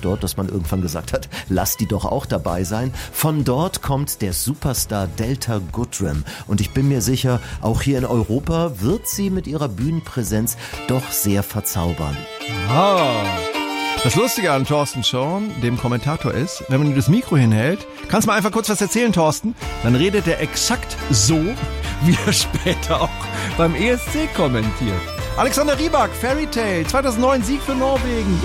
dort, dass man irgendwann gesagt hat, lass die doch auch dabei sein. Von dort kommt der Superstar Delta Goodrem. Und ich bin mir sicher, auch hier in Europa wird sie mit ihrer Bühnenpräsenz doch sehr verzaubern. Ah. Das Lustige an Thorsten Schorn, dem Kommentator, ist, wenn man ihm das Mikro hinhält, kannst du mal einfach kurz was erzählen, Thorsten? Dann redet er exakt so, wie er später auch beim ESC kommentiert. Alexander Rybak, Fairy Tale, 2009 Sieg für Norwegen.